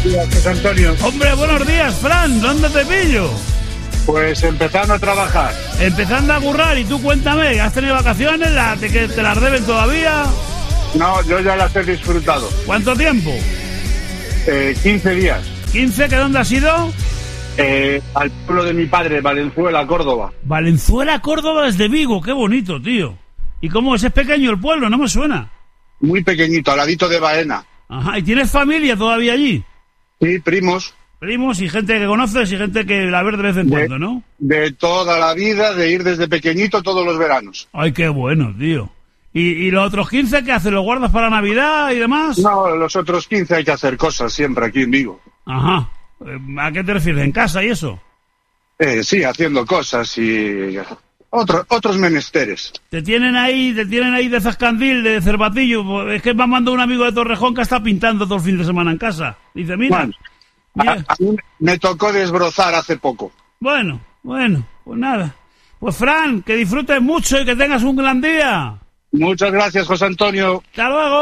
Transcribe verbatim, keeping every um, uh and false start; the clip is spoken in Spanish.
días, José Antonio. Hombre, buenos días, Fran. ¿Dónde te pillo? Pues empezando a trabajar. Empezando a currar. Y tú cuéntame, ¿has tenido vacaciones? ¿La, te, que ¿Te las deben todavía? No, yo ya las he disfrutado. ¿Cuánto tiempo? Eh, quince días. ¿quince? ¿Que dónde has ido? Eh, al pueblo de mi padre, Valenzuela, Córdoba. Valenzuela, Córdoba, desde Vigo. Qué bonito, tío. ¿Y cómo es? Es pequeño el pueblo, no me suena. Muy pequeñito, al ladito de Baena. Ajá. ¿Y tienes familia todavía allí? Sí, primos. Primos y gente que conoces y gente que la ves de vez en De, cuando, ¿no? de toda la vida, de ir desde pequeñito todos los veranos. Ay, qué bueno, tío. ¿Y, y los otros quince qué haces? ¿Los guardas para Navidad y demás? No, los otros quince hay que hacer cosas siempre aquí en Vigo. Ajá. ¿A qué te refieres? ¿En casa y eso? Eh, sí, haciendo cosas y otro, otros menesteres. Te tienen ahí, te tienen ahí de Zascandil, de Cervatillo. Es que me ha mandado un amigo de Torrejón que está pintando todo el fin de semana en casa. Dice, mira, Bueno, mira. A, a mí me tocó desbrozar hace poco. Bueno, bueno, pues nada. Pues Fran, que disfrutes mucho y que tengas un gran día. Muchas gracias, José Antonio. Hasta luego.